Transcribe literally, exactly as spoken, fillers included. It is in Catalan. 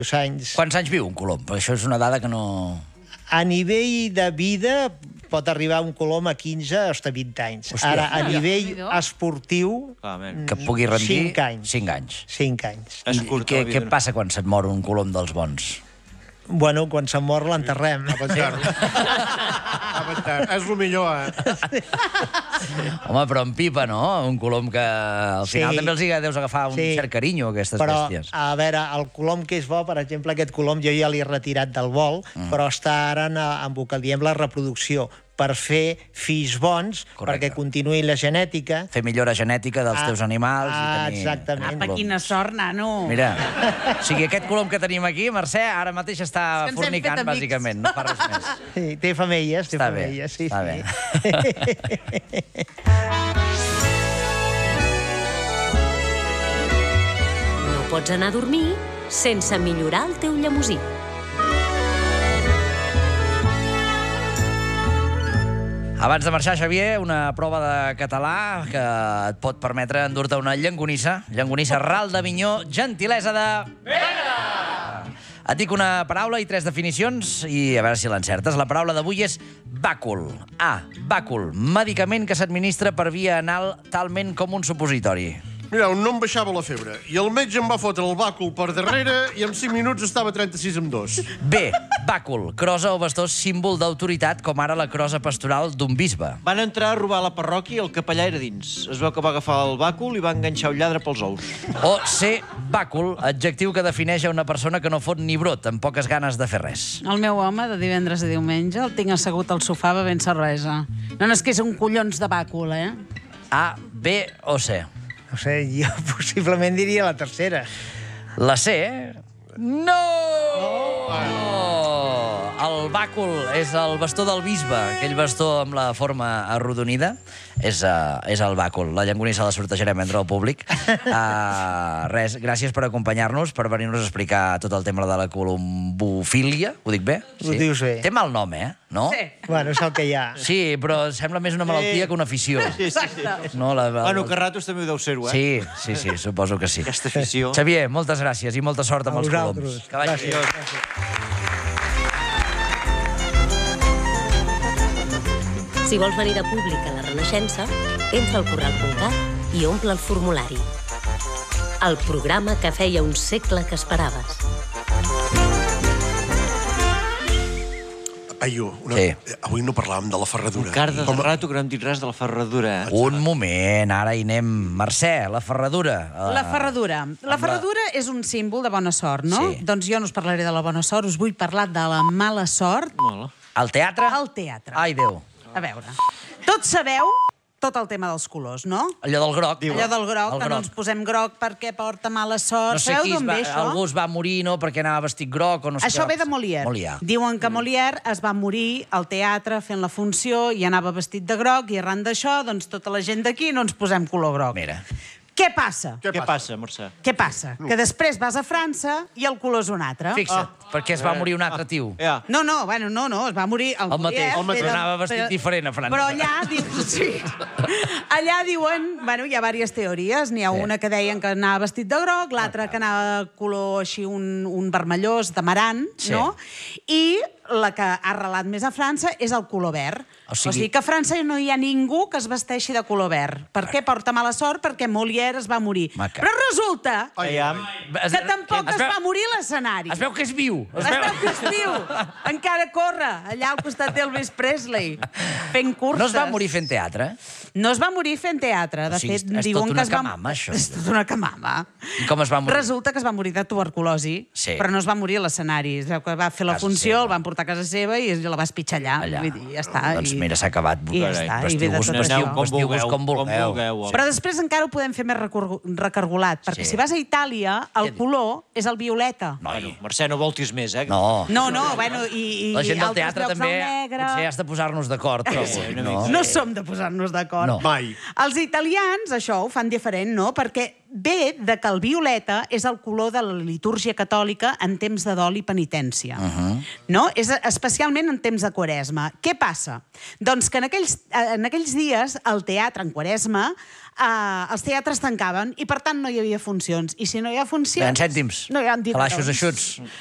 Anys. Quants anys viu un colom? Perquè això és una dada que no... A nivell de vida pot arribar un colom a quinze o fins a vint anys. Hòstia. Ara, a nivell esportiu... Que pugui rendir... cinc anys. cinc anys. cinc anys. I què, què passa quan se't mor un colom dels bons? Bueno, quan se'n mor l'enterrem. És el millor, eh? Home, però en pipa, no? Un colom que al final Sí. també els hi deus agafar un Sí. cert carinyo, a aquestes Però, bèsties. a veure, el colom que és bo, per exemple, aquest colom jo ja l'he retirat del vol, Mm. però està ara en, en el que diem la reproducció, per fer fills bons, Correcte. perquè continuï la genètica. Fer millora genètica dels Ah, teus animals ah, i tenir... exactament. tenir Apa, coloms. quina sort, nano. Mira, o sigui, aquest colom que tenim aquí, Mercè, ara mateix està És que ens hem fornicant, fet amics. bàsicament, no fa res més. Sí, té femelles, té Està bé, femelles, sí, està sí. No pots anar a dormir sense millorar el teu llemosí. Abans de marxar, Xavier, una prova de català que et pot permetre endur-te una llangonissa. Llangonissa ral d'Avinyó, gentilesa de... Vega! Et dic una paraula i tres definicions i a veure si l'encertes. La paraula d'avui és bàcul. A. Bàcul. Medicament que s'administra per via anal talment com un supositori. Mira, no em baixava la febre. I el metge em va fotre el bàcul per darrere i en cinc minuts estava trenta-sis amb dos. B. Bàcul. Crosa o bastó símbol d'autoritat, com ara la crosa pastoral d'un bisbe. Van entrar a robar a la parròquia i el capellà era dins. Es veu que va agafar el bàcul i va enganxar un lladre pels ous. O C. Bàcul, adjectiu que defineix a una persona que no fot ni brot, amb poques ganes de fer res. El meu home, de divendres a diumenge, el tinc assegut al sofà bevent cervesa. No, no, és que és un collons de bàcul, eh? A, B o C? No sé, jo possiblement diria la tercera. La C, eh? No! Oh! El bàcul és el bastó del bisbe, aquell bastó amb la forma arrodonida. És, uh, és el bàcul. La llangonissa la sortejarem entre el públic. Uh, res, gràcies per acompanyar-nos, per venir-nos a explicar tot el tema de la colombofília. Ho dic bé? Ho dius bé. Té mal nom, eh? No? Sí. Bueno, és el que hi ha. Sí, però sembla més una malaltia que una afició. Sí, sí, sí. No, la, la, Bueno, que a ratos també ho deu ser-ho, eh? Sí, sí, sí, suposo que sí. Aquesta afició. Xavier, moltes gràcies i molta sort amb A els vosaltres. coloms. Que vagi bé. Gràcies. Si vols venir de públic a la Renaixença, entra al corral punt cat i omple el formulari. El programa que feia un segle que esperaves. Paio, una... Sí. eh, avui no parlàvem de la ferradura. Encara de Com a- rato que no hem dit res de la ferradura. Un moment, ara hi anem. Mercè, la ferradura. La ferradura. La ferradura és un símbol de bona sort, no? Sí. Doncs jo no us parlaré de la bona sort, us vull parlar de la mala sort Mola. Al teatre? al teatre. Ai, Déu. A veure, tots sabeu tot el tema dels colors, no? Allò del groc. Allò del groc, El que no ens posem groc perquè porta mala sort. No sé Sabeu qui es d'on va, ve això? algú es va morir, no?, perquè anava vestit groc o no sé Això què. ve de Molière. Molière. Diuen que Molière es va morir al teatre fent la funció i anava vestit de groc i arran d'això, doncs tota la gent d'aquí no ens posem color groc. Mira. Què passa? Què passa, Mercè? Què passa? Que després vas a França i el color és un altre. Fixa't, perquè es va morir un altre tio. Ja. No, no, bueno, no, no, es va morir el, El mateix, Molière, el mateix. era- Anava vestit però- diferent a França. Però allà, diu, sí, allà diuen, bueno, hi ha diverses teories. N'hi ha Sí. una que deien que anava vestit de groc, l'altra que anava color així, un, un vermellós, d'amarant, Sí. no? I la que ha arrelat més a França és el color verd. O O sigui- sigui, que a França no hi ha ningú que es vesteixi de color verd. Per què porta mala sort? Perquè Molière es va morir. Maca. Però resulta Aviam. Es- que tampoc es es veu- va morir a l'escenari. Es veu que és viu. Es veu que es viu. Encara corre, allà al costat d'Elvis Presley, fent curses. No es va morir fent teatre? No es va morir fent teatre. De O sigui, fet, és tot diuen una que es va... camama, això. És tot una camama. I com es va morir? Resulta que es va morir de tuberculosi, Sí. però no es va morir a l'escenari. Es veu que va fer la Casa funció, seva. el van portar a casa seva i la va espitxar allà. Allà. Vull dir, ja està. Doncs I- mira, s'ha acabat. I ja està, i ve de Vestiu-vos, tot vestiu, això. vestiu-vos com vulgueu. Però després encara ho podem fer més recor- recargolat, perquè Sí. si vas a Itàlia, el color és el violeta. Noi. Mercè, no voltis més, eh? No. No, no, bueno, i, i La gent del altres teatre llocs també al negre. potser has de posar-nos d'acord. Però, no. No som de posar-nos d'acord. No. Mai. Els italians, això, ho fan diferent, no? Perquè ve de que el violeta és el color de la litúrgia catòlica en temps de dol i penitència. Uh-huh. No? És especialment en temps de Quaresma. Què passa? Doncs que en aquells, en aquells dies el teatre en Quaresma Uh, els teatres tancaven i, per tant, no hi havia funcions. I si no hi ha funcions... Eren cèntims. No hi ha calaixos eixuts.